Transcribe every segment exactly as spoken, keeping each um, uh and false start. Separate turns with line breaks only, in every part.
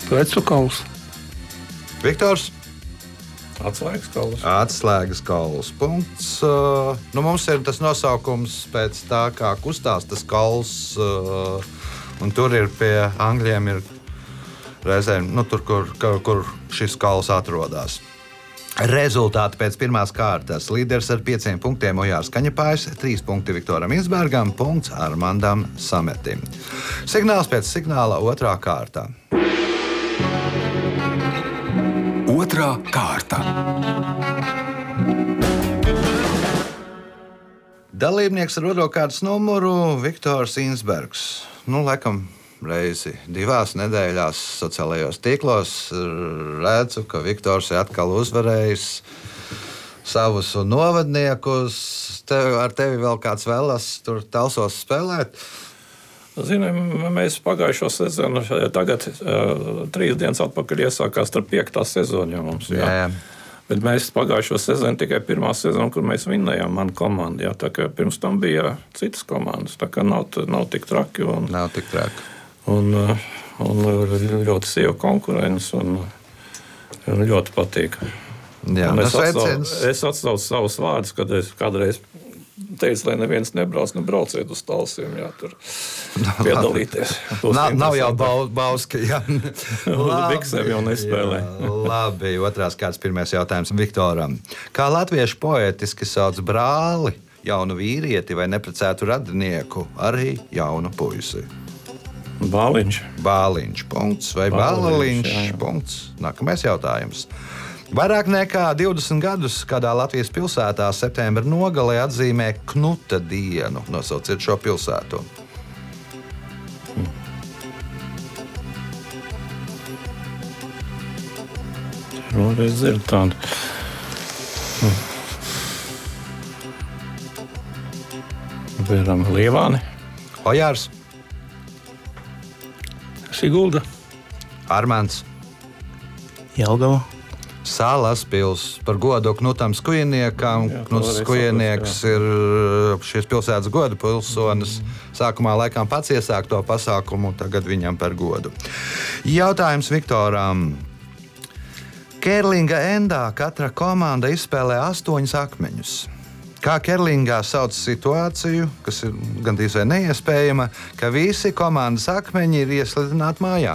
Vecu kauls.
Viktors?
Atslēgas kauls.
Atslēgas kauls. Punkts. Uh, nu, mums ir tas nosaukums pēc tā, kā kustās tas kauls. Uh, un tur ir pie angļiem ir reizēm, nu, tur, kur, kur, kur šis kauls atrodas. Rezultāti pēc pirmās kārtas. Līderis ar pieciem punktiem Ojārs Kaņepājs, trīs punkti Viktoram Insbergam, punkts Armandam Sametim. Signāls pēc signāla otrā kārta.
Otrā kārta.
Dalībnieks ar rodokārtas numuru Viktors Insbergs. Nu, laikam, reizi divās nedēļās sociālajos tīklos redzu, ka Viktors ir atkal uzvarējis savus novadniekus. Tev, ar tevi vēl kāds vēlas tur Talsos spēlēt?
Zinām, mēs pagājušo sezonu, tagad uh, trīs dienas atpakaļ iesākās ar piektā sezonu jau mums. Jā. Jā. Bet mēs pagājušo sezonu tikai pirmā sezona, kur mēs vinnējām manu komandu. Jā, tā kā pirms tam bija citas komandas, tā kā nav, nav tik traki. Un,
nav tik traki.
Un, un ļoti sievu konkurence un, un ļoti patīk.
Jā,
un es, atsaucu, es atsaucu savus vārdus, kad es kādreiz teicu, lai neviens nebrauc, nu brauciet uz Talsiem, jā, tur piedalīties.
nav, nav jau bauska, jā.
Biksēm jau nespēlē.
Jā, labi, otrās kārtas pirmais jautājums Viktoram. Kā latviešu poētiski sauc brāli, jaunu vīrieti vai neprecētu radinieku, arī jaunu puisi?
Bāliņš.
Bāliņš, punkts, vai Bāliņš, punkts. Nākamais jautājums. Vairāk nekā divdesmit gadus kādā Latvijas pilsētā septembra nogalē atzīmē Knuta dienu. Nosauciet šo pilsētu.
Vēlreiz dzird tādu. Piemēram, Lievāni.
Ojārs.
Sigulda.
Armands.
Jelgava.
Salas pils par godu Knutam Skujniekam. Knuts Skujnieks ir šīs pilsētas godu pilsonis. Sākumā laikam pats iesāk to pasākumu, tagad viņam par godu. Jautājums Viktoram. Kerlinga endā katra komanda izspēlē astoņus akmeņus. Kā kerlingā sauc situāciju, kas ir gandrīz vai neiespējama, ka visi komandas akmeņi ir ieslidināti mājā?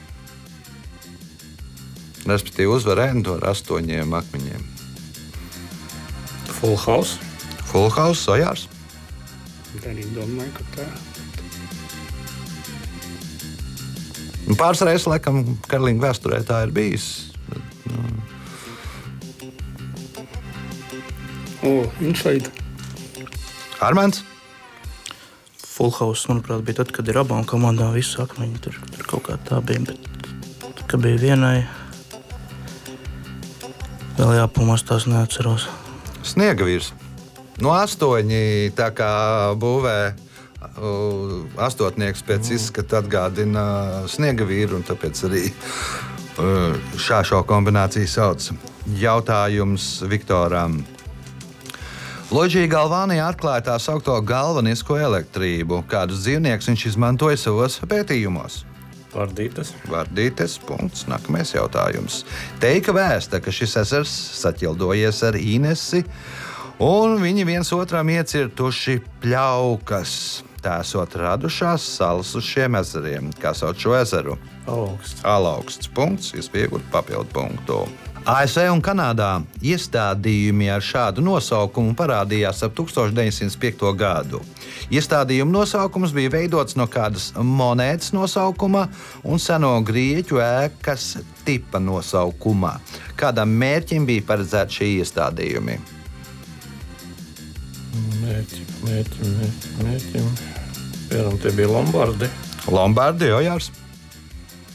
Respektīvi uzvar endu ar astoņiem akmeņiem.
Full house.
Full house, Ojārs.
Arī domāju, ka tā.
Pāris reizes, laikam, Kerlinga vēsturē tā ir bijis.
O, inside.
Armands.
Full house, manuprāt, bija tad, kad ir abām komandām visu akmeņu. Tur, tur kaut kā tā bija, bet tad, kad bija vienai, vēl jāpamostās, neatceros.
Sniega vīrs. No astoņi tā kā būvē uh, astotnieks pēc izskata atgādina sniega vīru, un tāpēc arī uh, šā šo kombināciju sauc. Jautājums Viktoram. Luigi Galvani atklāja tā saukto galvanisko elektrību. Kādus dzīvniekus viņš izmantoja savos pētījumos?
Vardītes.
Vardītes, punkts. Nākamais jautājums. Teika vēsta, ka šis ezers saķildojies ar Inesi, un viņi viens otram iecirtuši pļaukas. Tā esot radušās salas uz šiem ezeriem. Kā sauc šo ezeru?
Alauksts.
Alauksts, punkts. Iespiegut papildu punktu. A S V un Kanādā iestādījumi ar šādu nosaukumu parādījās ap tūkstoš deviņsimt piekto gadu. Iestādījuma nosaukums bija veidots no kādas monētas nosaukuma un seno grieķu ēkas tipa nosaukumā. Kādam mērķim bija paredzēti šie iestādījumi?
Mērķi, mērķi, mērķi, mērķi. Piemēram, tie bija Lombardi.
Lombardi, Ojārs.